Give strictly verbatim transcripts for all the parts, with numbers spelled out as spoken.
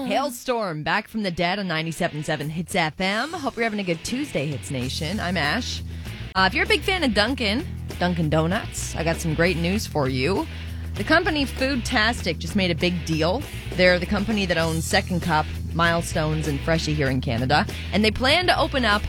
Hailstorm, back from the dead on ninety-seven point seven Hits F M. Hope you're having a good Tuesday, Hits Nation. I'm Ash. Uh, if you're a big fan of Dunkin', Dunkin' Donuts, I got some great news for you. The company Foodtastic just made a big deal. They're the company that owns Second Cup, Milestones, and Freshie here in Canada. And they plan to open up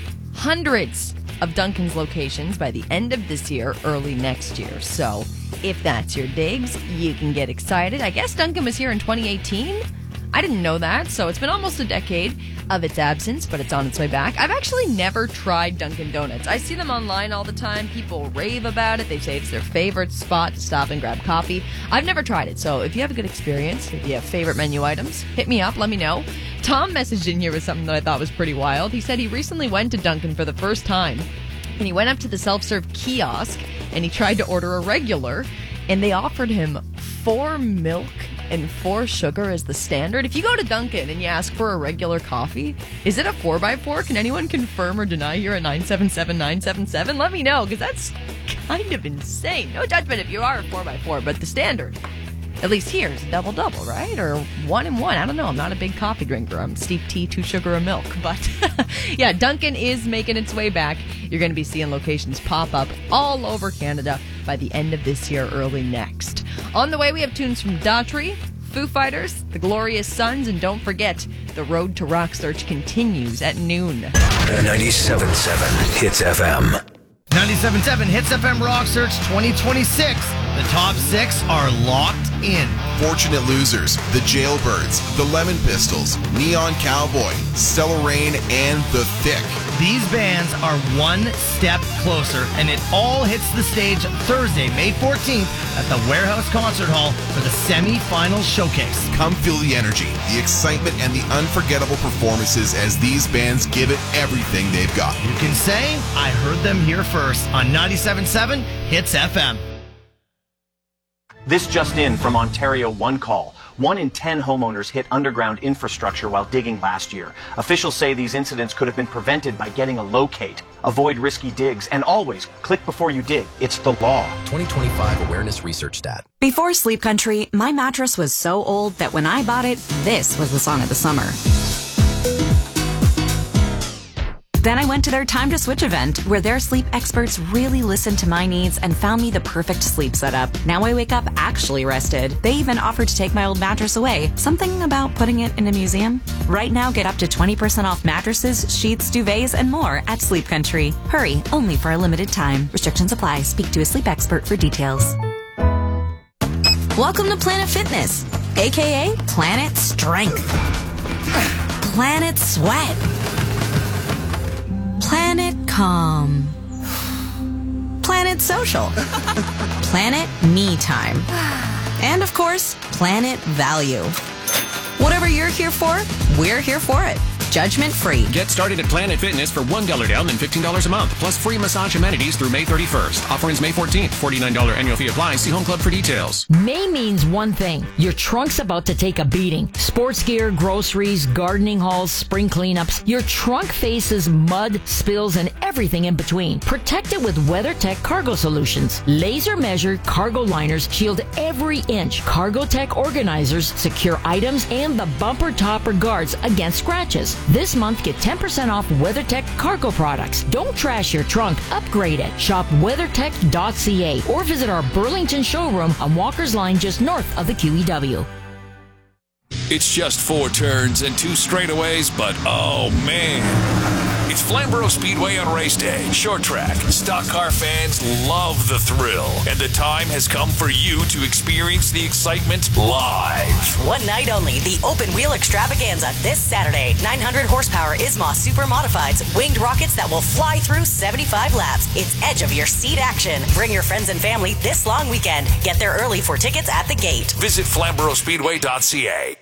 hundreds of Dunkin's locations by the end of this year, early next year. So if that's your digs, you can get excited. I guess Dunkin' was here in twenty eighteen. I didn't know that, so it's been almost a decade of its absence, but it's on its way back. I've actually never tried Dunkin' Donuts. I see them online all the time. People rave about it. They say it's their favorite spot to stop and grab coffee. I've never tried it, so if you have a good experience, if you have favorite menu items, hit me up, let me know. Tom messaged in here with something that I thought was pretty wild. He said he recently went to Dunkin' for the first time, and he went up to the self-serve kiosk, and he tried to order a regular, and they offered him four milk and four sugar as the standard. If you go to Dunkin' and you ask for a regular coffee, is it a four by four? Can anyone confirm or deny here at nine seven seven nine seven seven? Let me know, because that's kind of insane. No judgment if you are a four by four, but the standard, at least here, is a double-double, right? Or one and one. I don't know. I'm not a big coffee drinker. I'm steep tea, two sugar, and milk. But yeah, Dunkin' is making its way back. You're going to be seeing locations pop up all over Canada by the end of this year, early next. On the way, we have tunes from Daughtry, Foo Fighters, The Glorious Sons, and don't forget, the Road to Rock Search continues at noon. ninety-seven point seven Hits F M. ninety-seven point seven Hits F M Rock Search twenty twenty-six. The top six are locked in. Fortunate Losers, The Jailbirds, The Lemon Pistols, Neon Cowboy, Stellar Rain, and The Thick. These bands are one step closer, and it all hits the stage Thursday, May fourteenth at the Warehouse Concert Hall for the semi-final showcase. Come feel the energy, the excitement, and the unforgettable performances as these bands give it everything they've got. You can say, I heard them here first on ninety-seven point seven Hits F M. This just in from Ontario One Call. One in ten homeowners hit underground infrastructure while digging last year. Officials say these incidents could have been prevented by getting a locate. Avoid risky digs and always click before you dig. It's the law. twenty twenty-five Awareness Research Stat. Before Sleep Country, my mattress was so old that when I bought it, this was the song of the summer. Then I went to their Time to Switch event, where their sleep experts really listened to my needs and found me the perfect sleep setup. Now I wake up actually rested. They even offered to take my old mattress away. Something about putting it in a museum? Right now, get up to twenty percent off mattresses, sheets, duvets, and more at Sleep Country. Hurry, only for a limited time. Restrictions apply. Speak to a sleep expert for details. Welcome to Planet Fitness, aka Planet Strength, Planet Sweat, Planet Calm, Planet Social, Planet Me Time, and of course, Planet Value. Whatever you're here for, we're here for it. Judgment free. Get started at Planet Fitness for one dollar down and fifteen dollars a month, plus free massage amenities through May thirty-first. Offer ends May fourteenth. forty-nine dollars annual fee applies. See Home Club for details. May means one thing. Your trunk's about to take a beating. Sports gear, groceries, gardening hauls, spring cleanups. Your trunk faces mud, spills, and everything in between. Protect it with WeatherTech Cargo Solutions. Laser measured cargo liners shield every inch. CargoTech organizers secure items and the bumper topper guards against scratches. This month, get ten percent off WeatherTech cargo products. Don't trash your trunk, upgrade it. Shop weathertech dot c a or visit our Burlington showroom on Walker's Line just north of the Q E W. It's just four turns and two straightaways, but oh man. It's Flamborough Speedway on race day. Short track. Stock car fans love the thrill. And the time has come for you to experience the excitement live. One night only, the open wheel extravaganza this Saturday. nine hundred horsepower Ismos Super Modifieds. Winged rockets that will fly through seventy-five laps. It's edge of your seat action. Bring your friends and family this long weekend. Get there early for tickets at the gate. Visit flamborough speedway dot c a.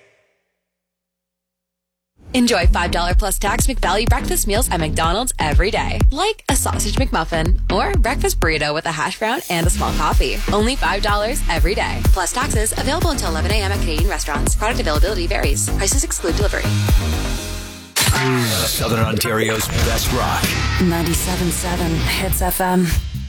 Enjoy five dollars plus tax McValue breakfast meals at McDonald's every day. Like a sausage McMuffin or breakfast burrito with a hash brown and a small coffee. Only five dollars every day. Plus taxes. Available until eleven a.m. at Canadian restaurants. Product availability varies. Prices exclude delivery. Southern Ontario's best rock. ninety-seven point seven Hits F M.